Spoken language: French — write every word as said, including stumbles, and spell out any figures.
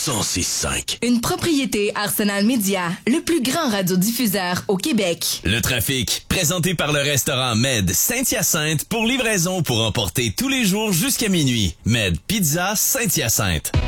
cent six cinq. Une propriété Arsenal Média, le plus grand radiodiffuseur au Québec. Le trafic, présenté par le restaurant Med Saint-Hyacinthe pour livraison pour emporter tous les jours jusqu'à minuit. Med Pizza Saint-Hyacinthe.